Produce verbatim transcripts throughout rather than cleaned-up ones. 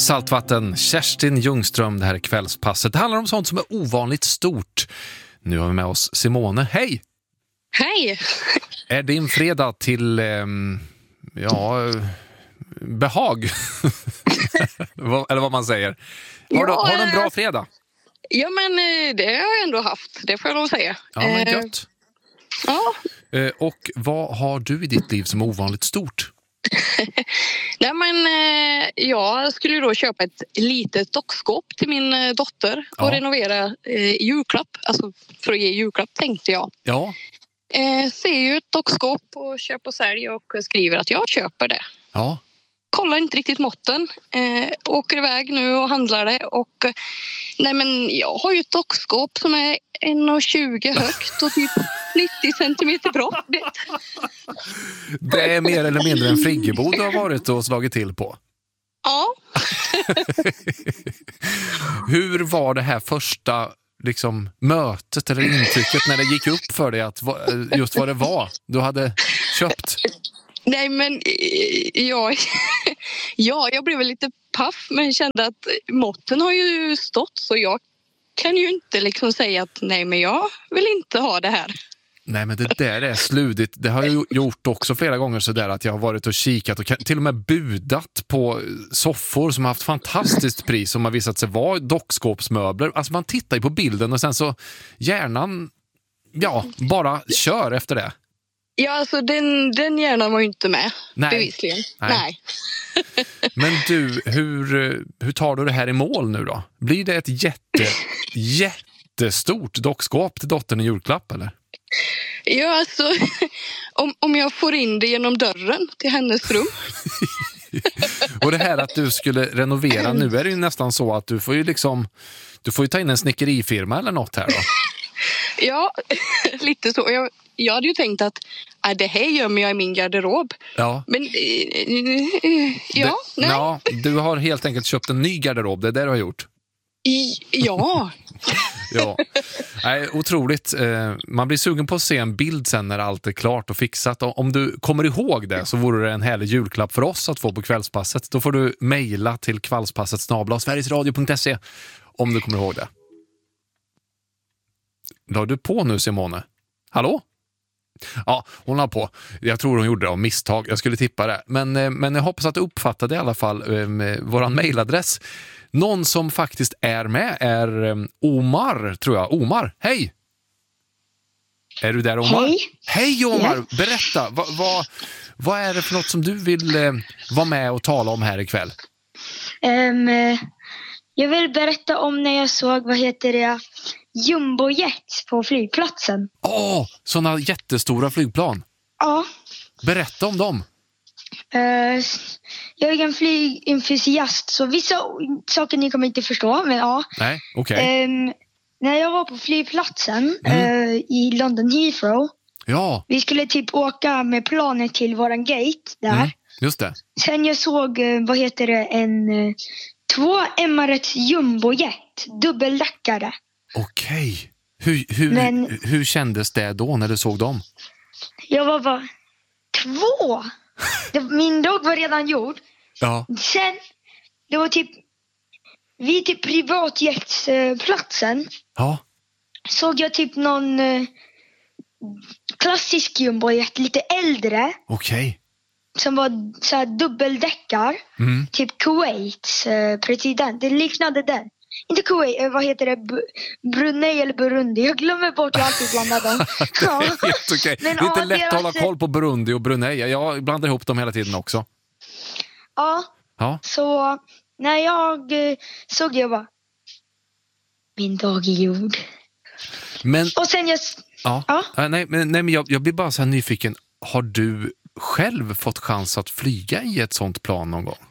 Saltvatten, Kerstin Ljungström, det här är kvällspasset. Det handlar om sånt som är ovanligt stort. Nu har vi med oss Simone. Hej! Hej! Är din fredag till, eh, ja, behag? Eller vad man säger. Har du, Ja, har du en bra fredag? Ja, men det har jag ändå haft. Det får jag nog säga. Ja, men gött. Eh, ja. Eh, och vad har du i ditt liv som är ovanligt stort? Nej, men eh, jag skulle ju då köpa ett litet dockskåp till min eh, dotter och Ja. renovera eh, julklapp. Alltså för att ge julklapp tänkte jag. Ja, Eh, ser ju ett dockskåp och köp och sälj och skriver att jag köper det. ja. Kollar inte riktigt måtten. Eh, åker iväg nu och handlar det. Och, eh, nej men jag har ju ett dockskåp som är en komma tjugo högt och typ nittio centimeter brett. Det är mer eller mindre en friggebod du har varit och slagit till på. Ja. Hur var det här första liksom, mötet eller intrycket när det gick upp för dig att just vad det var du hade köpt? Nej men eh, jag, ja, jag blev väl lite paff men kände att måtten har ju stått så jag kan ju inte liksom säga att nej men jag vill inte ha det här. Nej, men det där är sludigt. Det har jag gjort också flera gånger så där att jag har varit och kikat och till och med budat på soffor som har haft fantastiskt pris som har visat sig vara dockskåpsmöbler. Alltså man tittar ju på bilden och sen så hjärnan, ja, bara kör efter det. Ja, alltså den, den hjärnan var ju inte med, Nej. bevisligen. Nej. Nej. Men du, hur, hur tar du det här i mål nu då? Blir det ett jätte, jättestort dockskåp till dottern i julklapp eller? Ja, alltså om, om jag får in det genom dörren till hennes rum. Och det här att du skulle renovera, nu är det ju nästan så att du får ju liksom, du får ju ta in en snickerifirma eller något här då. Ja, lite så. Jag, jag hade ju tänkt att äh, det här gömmer jag i min garderob. Ja. Men, äh, ja, det, nej. Ja, du har helt enkelt köpt en ny garderob, det är det du har gjort. I, ja. Ja, nej, otroligt. Man blir sugen på att se en bild sen när allt är klart och fixat. Om du kommer ihåg det så vore det en härlig julklapp för oss att få på kvällspasset. Då får du mejla till kvällspasset snabel-a sverigesradio punkt se om du kommer ihåg det. La du på nu, Simone? Hallå? Ja, hon har på. Jag tror hon gjorde det av misstag. Jag skulle tippa det. Men, men jag hoppas att du uppfattade i alla fall med våran mejladress. Någon som faktiskt är med är Omar, tror jag. Omar, hej! Är du där, Omar? Hej! Hej, Omar! Ja. Berätta, vad, vad, vad är det för något som du vill eh, vara med och tala om här ikväll? Um, jag vill berätta om när jag såg, vad heter det, Jumbojet på flygplatsen. Åh, sådana jättestora flygplan. Ja. Berätta om dem. Uh, jag är en flygentusiast så vissa saker ni kommer inte förstå, men ja. Nej, okej. Okay. Um, när jag var på flygplatsen Mm. uh, i London Heathrow. Ja. Vi skulle typ åka med planet till våran gate där. Mm, just det. Sen jag såg, uh, vad heter det, en uh, två Emirates Jumbojet, dubbeldäckare. Okej. Hur, hur, Men- hur kändes det då när du såg dem? Jag var bara, två? Det, min dag var redan gjord. Ja. Sen, det var typ, vid typ privatjetsplatsen Ja. såg jag typ någon eh, klassisk jumbojet, lite äldre, Okej. som var så här dubbeldäckar. Mm. Typ Kuwaits eh, president, det liknade den. Inte Kuwait, eh, vad heter det? B- Brunei eller Burundi. Jag glömmer bort, jag alltid blandar dem. Ja. Helt okej. Det Men, är inte ja, lätt att hålla deras- koll på Burundi och Brunei. Jag blandar ihop dem hela tiden också. Ja, Ja. så när jag eh, såg det, jag bara, min dag är gjord. Men, Och sen jag... s- ja. Ja. Ja, nej, men, nej, men jag, jag blir bara så här nyfiken. Har du själv fått chans att flyga i ett sånt plan någon gång?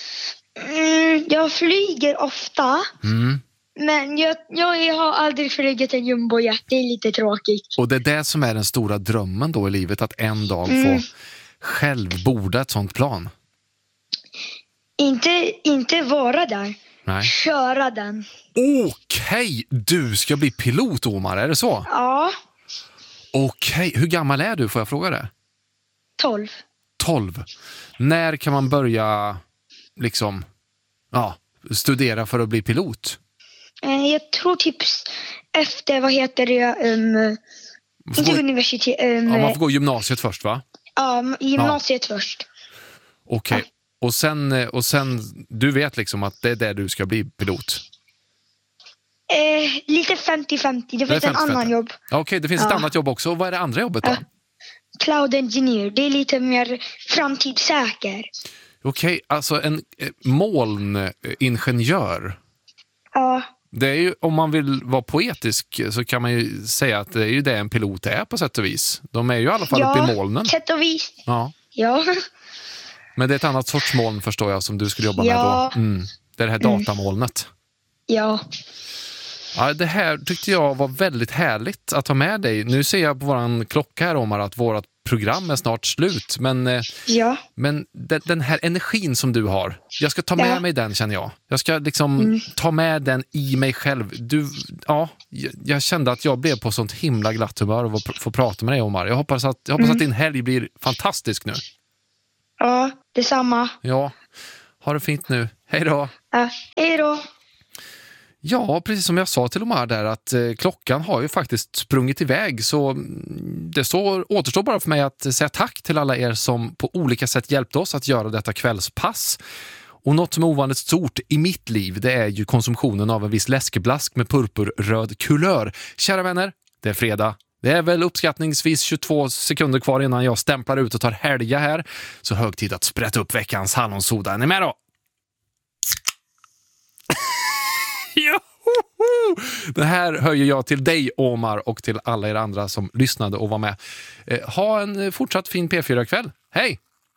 Mm, jag flyger ofta. Mm. Men jag, jag har aldrig flugit en jumbojet. Det är lite tråkigt. Och det är det som är den stora drömmen då i livet. Att en dag Mm. få själv borda ett sånt plan. Inte, inte vara där. Nej. Köra den. Okej, du ska bli pilot, Omar, är det så? Ja, Okej, hur gammal är du, får jag fråga det? tolv. tolv. När kan man börja liksom, ja, studera för att bli pilot? Eh, jag tror typ efter, vad heter det, um, inte gå, universitet. Um, ja, man får gå gymnasiet först, va? Ja, gymnasiet ja. först. Okej, okay. ja. och, sen, och sen, du vet liksom att det är där du ska bli pilot? Eh, lite femtio femtio, det finns en annan jobb. Okej, okay, det finns ja. ett annat jobb också. Och vad är det andra jobbet då? Ja. Cloud engineer, det är lite mer framtidssäker. Okej, okay, alltså en eh, molningenjör. Ja. Det är ju, om man vill vara poetisk så kan man ju säga att det är ju det en pilot är på sätt och vis. De är ju i alla fall ja, uppe i molnen. Sätt och vis. Ja. Ja. Men det är ett annat sorts moln förstår jag som du skulle jobba ja. med då. Mm. Det är det här datamolnet. Ja. Ja, det här tyckte jag var väldigt härligt att ha med dig. Nu ser jag på våran klocka här, Omar, att vårat program är snart slut. Men, ja. men den, den här energin som du har, jag ska ta med ja. mig den, känner jag. Jag ska liksom mm. ta med den i mig själv. Du, ja, jag kände att jag blev på sånt himla glatt humör och få prata med dig, Omar. Jag hoppas att, jag hoppas mm. att din helg blir fantastisk nu. Ja, detsamma. Ja, ha det fint nu. Hej då. Ja, hej då. Ja, precis som jag sa till Omar där att eh, klockan har ju faktiskt sprungit iväg, så det står, återstår bara för mig att säga tack till alla er som på olika sätt hjälpte oss att göra detta kvällspass. Och något som är ovanligt stort i mitt liv, det är ju konsumtionen av en viss läskeblask med purpurröd kulör. Kära vänner, det är fredag. Det är väl uppskattningsvis tjugotvå sekunder kvar innan jag stämplar ut och tar helga här. Så hög tid att sprätta upp veckans hallonsoda. Är ni med då? Det här höjer jag till dig, Omar, och till alla er andra som lyssnade och var med. Eh, ha en fortsatt fin P fyra-kväll. Hej!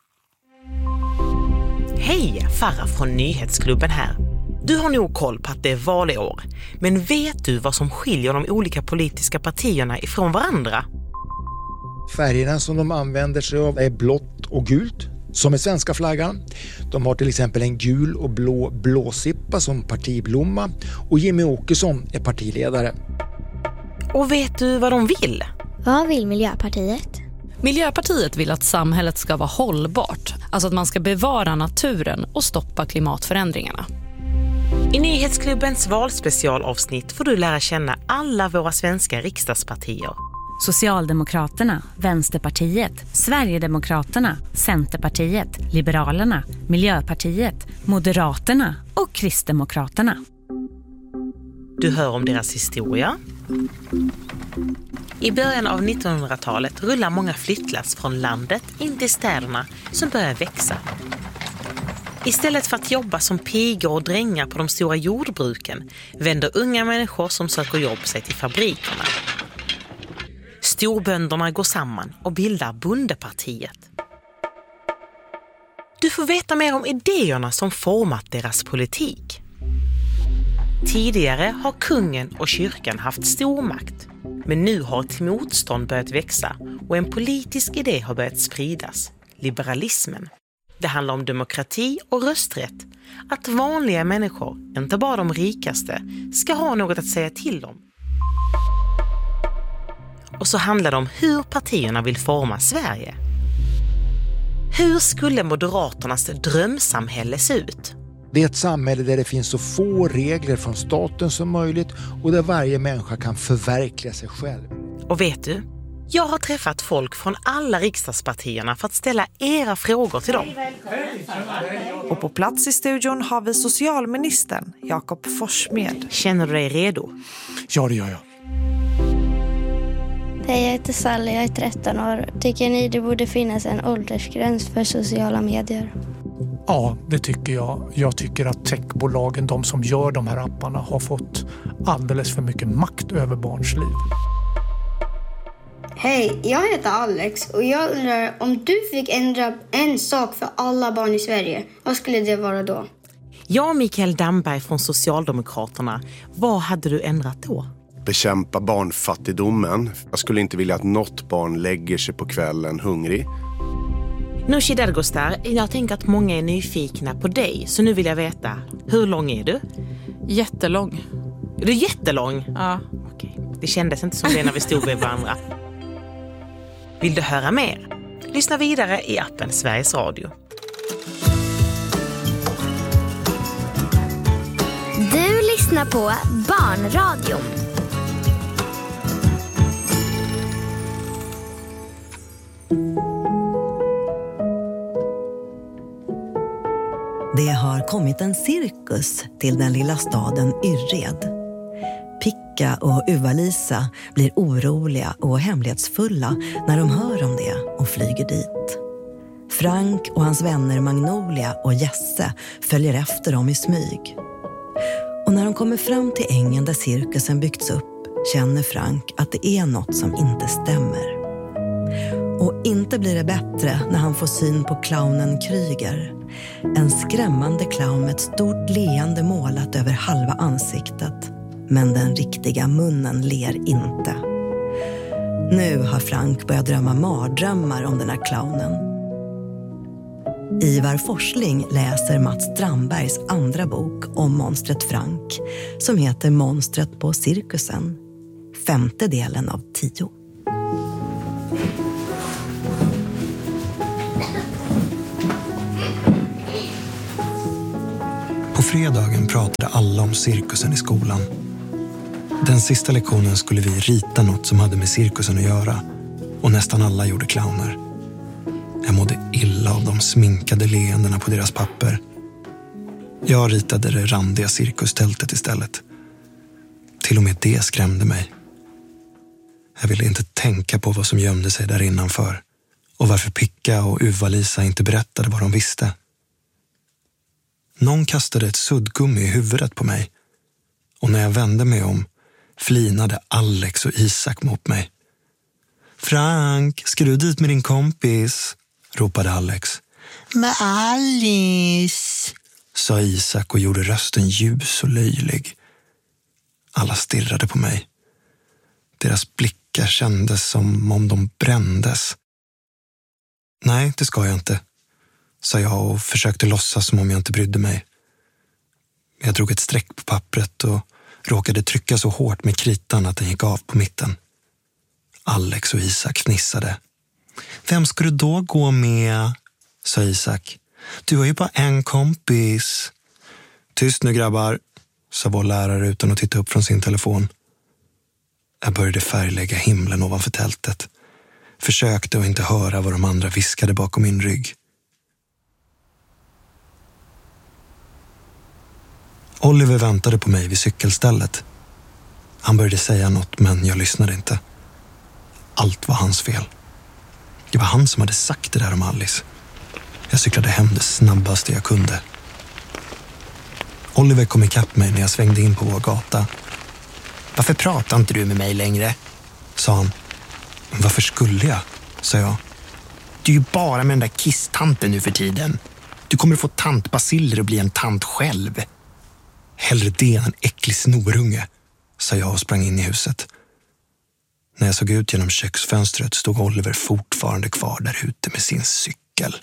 Hej, Farah från Nyhetsklubben här. Du har nog koll på att det är valår. Men vet du vad som skiljer de olika politiska partierna ifrån varandra? Färgerna som de använder sig av är blått och gult, som är svenska flaggan. De har till exempel en gul och blå blåsippa som partiblomma, och Jimmy Åkesson är partiledare. Och vet du vad de vill? Vad vill Miljöpartiet? Miljöpartiet vill att samhället ska vara hållbart, alltså att man ska bevara naturen och stoppa klimatförändringarna. I Nyhetsklubbens valspecialavsnitt får du lära känna alla våra svenska riksdagspartier. Socialdemokraterna, Vänsterpartiet, Sverigedemokraterna, Centerpartiet, Liberalerna, Miljöpartiet, Moderaterna och Kristdemokraterna. Du hör om deras historia. I början av nittonhundratalet rullar många flyttlass från landet in till städerna som börjar växa. Istället för att jobba som pigor och drängar på de stora jordbruken vänder unga människor som söker jobb sig till fabrikerna. Storbönderna går samman och bildar bondepartiet. Du får veta mer om idéerna som format deras politik. Tidigare har kungen och kyrkan haft stor makt, men nu har ett motstånd börjat växa och en politisk idé har börjat spridas, liberalismen. Det handlar om demokrati och rösträtt, att vanliga människor, inte bara de rikaste, ska ha något att säga till om. Och så handlar det om hur partierna vill forma Sverige. Hur skulle Moderaternas drömsamhälle se ut? Det är ett samhälle där det finns så få regler från staten som möjligt och där varje människa kan förverkliga sig själv. Och vet du? Jag har träffat folk från alla riksdagspartierna för att ställa era frågor till dem. Och på plats i studion har vi socialministern Jakob Forssmed. Känner du dig redo? Ja, det gör jag. Hej, jag heter Sally, jag är tretton år. Tycker ni det borde finnas en åldersgräns för sociala medier? Ja, det tycker jag. Jag tycker att techbolagen, de som gör de här apparna, har fått alldeles för mycket makt över barns liv. Hej, jag heter Alex och jag undrar om du fick ändra en sak för alla barn i Sverige. Vad skulle det vara då? Ja, Mikael Damberg från Socialdemokraterna. Vad hade du ändrat då? Bekämpa barnfattigdomen. Jag skulle inte vilja att något barn lägger sig på kvällen hungrig. Nooshi Dadgostar, jag tänker att många är nyfikna på dig. Så nu vill jag veta, hur lång är du? Jättelång. Är du jättelång? Ja. Okej, det kändes inte som det när vi stod vid varandra. Vill du höra mer? Lyssna vidare i appen Sveriges Radio. lyssnar på Barnradion. Det har kommit en cirkus till den lilla staden Yrred. Picka och Uva-Lisa blir oroliga och hemlighetsfulla när de hör om det och flyger dit. Frank och hans vänner Magnolia och Jesse följer efter dem i smyg. Och när de kommer fram till ängen där cirkusen byggts upp känner Frank att det är något som inte stämmer. Och inte blir det bättre när han får syn på clownen Kryger. En skrämmande clown med ett stort leende målat över halva ansiktet. Men den riktiga munnen ler inte. Nu har Frank börjat drömma mardrömmar om den här clownen. Ivar Forsling läser Mats Strandbergs andra bok om monstret Frank, som heter Monstret på cirkusen. Femte delen av tio. På fredagen pratade alla om cirkusen i skolan. Den sista lektionen skulle vi rita något som hade med cirkusen att göra, och nästan alla gjorde clowner. Jag mådde illa av de sminkade leendena på deras papper. Jag ritade det randiga cirkustältet istället. Till och med det skrämde mig. Jag ville inte tänka på vad som gömde sig där innanför, och varför Picka och Uva-Lisa inte berättade vad de visste. Någon kastade ett suddgummi i huvudet på mig, och när jag vände mig om flinade Alex och Isak mot mig. Frank, ska du dit med din kompis? Ropade Alex. Med Alice, sa Isak och gjorde rösten ljus och löjlig. Alla stirrade på mig. Deras blickar kändes som om de brändes. Nej, det ska jag inte, sa jag och försökte låtsas som om jag inte brydde mig. Jag drog ett streck på pappret och råkade trycka så hårt med kritan att den gick av på mitten. Alex och Isak fnissade. Vem ska du då gå med? Sa Isak. Du har ju bara en kompis. Tyst nu grabbar, sa vår lärare utan att titta upp från sin telefon. Jag började färglägga himlen ovanför tältet. Försökte att inte höra vad de andra viskade bakom min rygg. Oliver väntade på mig vid cykelstället. Han började säga något, men jag lyssnade inte. Allt var hans fel. Det var han som hade sagt det där om Alice. Jag cyklade hem det snabbaste jag kunde. Oliver kom ikapp mig när jag svängde in på vår gata. Varför pratar inte du med mig längre? Sa han. Varför skulle jag? Sa jag. Du är ju bara med den där kisstanten nu för tiden. Du kommer att få tantbaciller och bli en tant själv. Hellre det än en äcklig snorunge, sa jag och sprang in i huset. När jag såg ut genom köksfönstret stod Oliver fortfarande kvar där ute med sin cykel.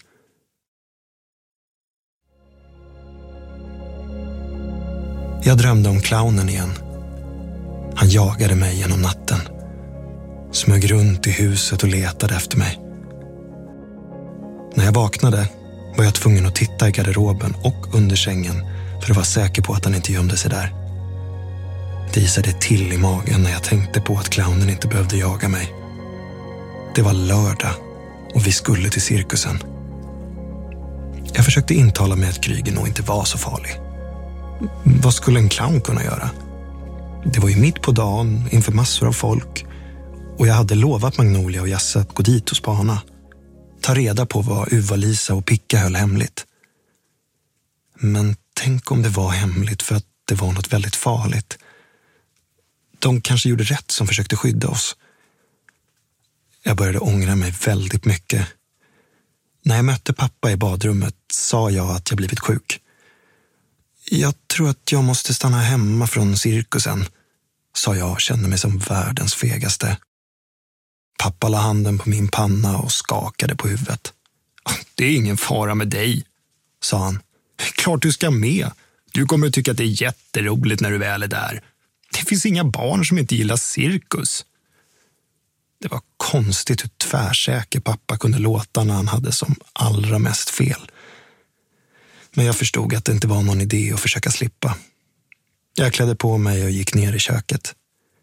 Jag drömde om clownen igen. Han jagade mig genom natten. Smög runt i huset och letade efter mig. När jag vaknade var jag tvungen att titta i garderoben och under sängen för att vara säker på att han inte gömde sig där. Det isade till i magen när jag tänkte på att clownen inte behövde jaga mig. Det var lördag och vi skulle till cirkusen. Jag försökte intala mig att Kryger nog inte var så farlig. Vad skulle en clown kunna göra? Det var ju mitt på dagen inför massor av folk, och jag hade lovat Magnolia och Jesse att gå dit och spana. Ta reda på vad Uva-Lisa och Picka höll hemligt. Men tänk om det var hemligt för att det var något väldigt farligt. De kanske gjorde rätt som försökte skydda oss. Jag började ångra mig väldigt mycket. När jag mötte pappa i badrummet sa jag att jag blivit sjuk. Jag tror att jag måste stanna hemma från cirkusen, sa jag och kände mig som världens fegaste. Pappa la handen på min panna och skakade på huvudet. Det är ingen fara med dig, sa han. Klart du ska med. Du kommer att tycka att det är jätteroligt när du väl är där. Det finns inga barn som inte gillar cirkus. Det var konstigt hur tvärsäker pappa kunde låta när han hade som allra mest fel. Men jag förstod att det inte var någon idé att försöka slippa. Jag klädde på mig och gick ner i köket.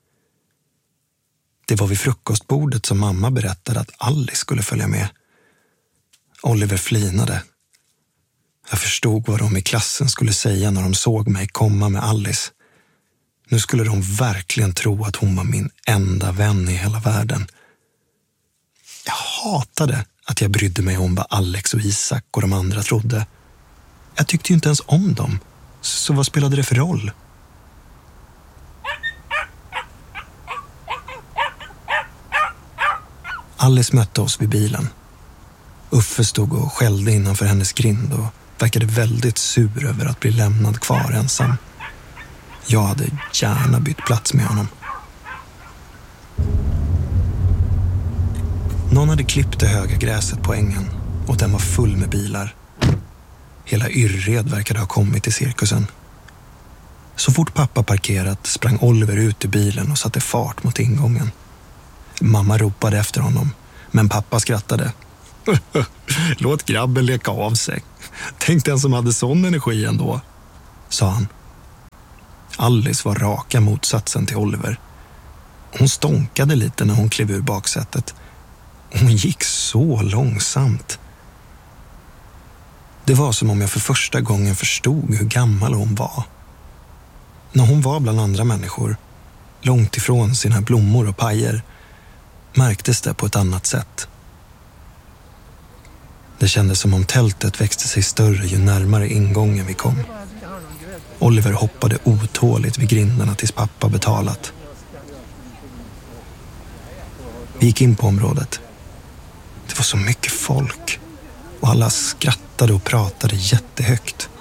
Det var vid frukostbordet som mamma berättade att Alice skulle följa med. Oliver flinade. Jag förstod vad de i klassen skulle säga när de såg mig komma med Alice. Nu skulle de verkligen tro att hon var min enda vän i hela världen. Jag hatade att jag brydde mig om vad Alex och Isak och de andra trodde. Jag tyckte ju inte ens om dem. Så vad spelade det för roll? Alice mötte oss vid bilen. Uffe stod och skällde innanför hennes grind och verkade väldigt sur över att bli lämnad kvar ensam. Jag hade gärna bytt plats med honom. Någon hade klippt det höga gräset på ängen och den var full med bilar. Hela Yrred verkade ha kommit till cirkusen. Så fort pappa parkerat sprang Oliver ut ur bilen och satte fart mot ingången. Mamma ropade efter honom, men pappa skrattade. Låt grabben leka av sig. Tänk den som hade sån energi ändå, sa han. Alice var raka motsatsen till Oliver. Hon stånkade lite när hon klev ur baksätet. Hon gick så långsamt. Det var som om jag för första gången förstod hur gammal hon var. När hon var bland andra människor, långt ifrån sina blommor och pajer, märktes det på ett annat sätt. Det kändes som om tältet växte sig större ju närmare ingången vi kom. Oliver hoppade otåligt vid grindarna tills pappa betalat. Vi gick in på området. Det var så mycket folk och alla skrattade och pratade jättehögt.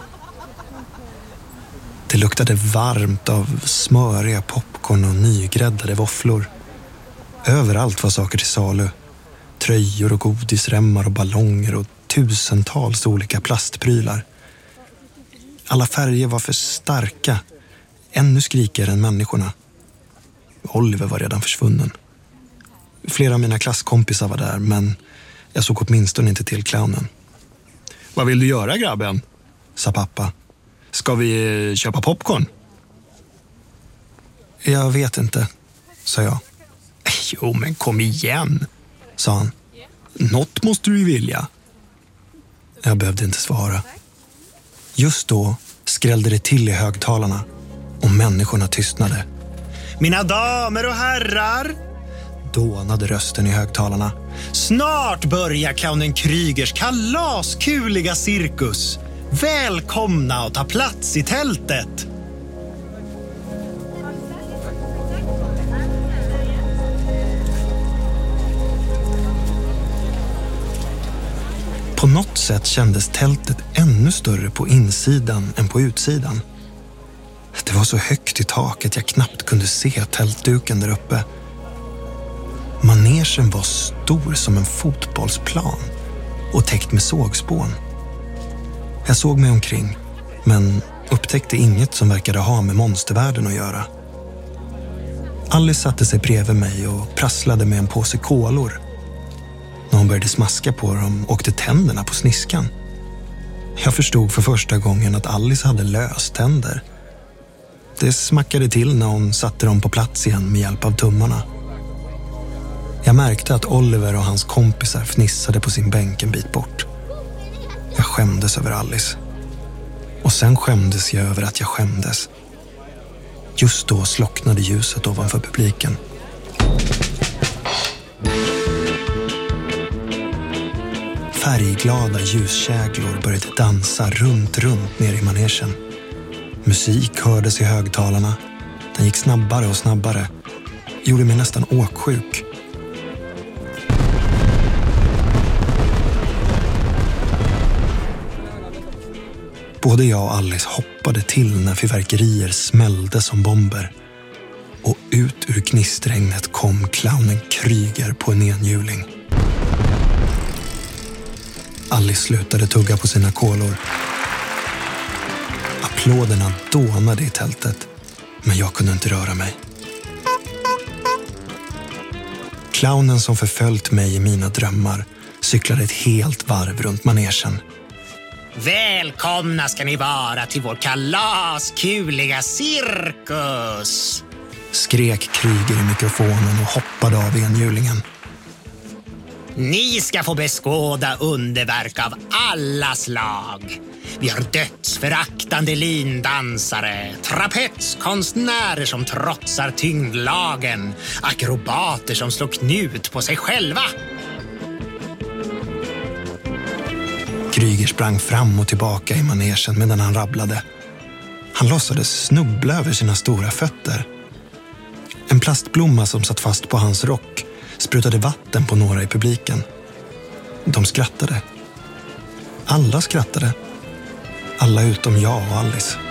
Det luktade varmt av smöriga popcorn och nygräddade våfflor. Överallt var saker till salu. Tröjor och godisremmar och ballonger och tusentals olika plastprylar. Alla färger var för starka, ännu skrikigare än människorna. Oliver var redan försvunnen. Flera av mina klasskompisar var där, men jag såg åtminstone inte till clownen. Vad vill du göra, grabben? Sa pappa. Ska vi köpa popcorn? Jag vet inte, sa jag. Jo, men kom igen, sa han. Något måste du ju vilja. Jag behövde inte svara. Just då skrällde det till i högtalarna och människorna tystnade. Mina damer och herrar, dånade rösten i högtalarna. Snart börjar clownen Krygers kalaskuliga cirkus. Välkomna och ta plats i tältet. På något sätt kändes tältet ännu större på insidan än på utsidan. Det var så högt i taket jag knappt kunde se tältduken där uppe. Manegen var stor som en fotbollsplan och täckt med sågspån. Jag såg mig omkring, men upptäckte inget som verkade ha med monstervärlden att göra. Alice satte sig bredvid mig och prasslade med en påse kolor. När hon började smaska på dem åkte tänderna på sniskan. Jag förstod för första gången att Alice hade löständer. Det smackade till när hon satte dem på plats igen med hjälp av tummarna. Jag märkte att Oliver och hans kompisar fnissade på sin bänk en bit bort. Jag skämdes över Alice. Och sen skämdes jag över att jag skämdes. Just då slocknade ljuset ovanför publiken. Färgglada ljuskäglor började dansa runt, runt ner i manegen. Musik hördes i högtalarna. Den gick snabbare och snabbare. Gjorde mig nästan åksjuk. Både jag och Alice hoppade till när fyrverkerier smällde som bomber. Och ut ur gnistregnet kom clownen Kryger på en enhjuling. Alice slutade tugga på sina kolor. Applåderna dånade i tältet, men jag kunde inte röra mig. Clownen som förföljt mig i mina drömmar cyklade ett helt varv runt manegen. Välkomna ska ni vara till vår kalaskuliga cirkus. Skrek Kryger i mikrofonen och hoppade av enhjulingen. Ni ska få beskåda underverk av alla slag. Vi har dödsföraktande lindansare, trapetskonstnärer som trotsar tyngdlagen, akrobater som slår knut på sig själva. Kryger sprang fram och tillbaka i manegen medan han rabblade. Han låtsades snubbla över sina stora fötter. En plastblomma som satt fast på hans rock sprutade vatten på några i publiken. De skrattade. Alla skrattade. Alla utom jag och Alice.